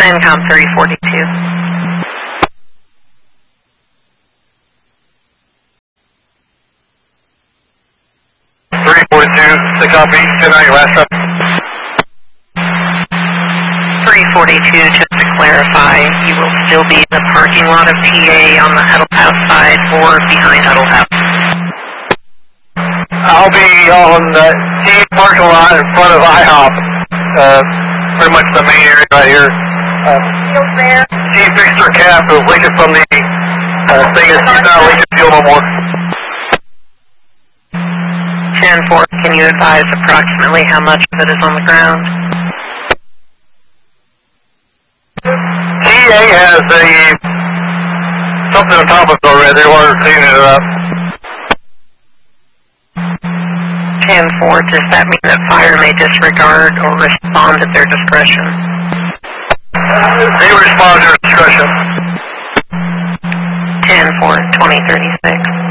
CENTCOM 342. 342, copy. Good night, your last trip. 342, just to clarify, you will still be in the parking lot of TA on the Huddle House side or behind Huddle House? I'll be on the TA parking lot in front of IHOP. Pretty much the main area right here. She fixed her cap. It was leaking from the thing. She's not leaking fuel no more. 10-4, can you advise approximately how much of it is on the ground? TA has something on top of it already. They were cleaning it up. 10-4, does that mean that fire may disregard or respond at their discretion? They respond at their discretion. 10-4, 2036.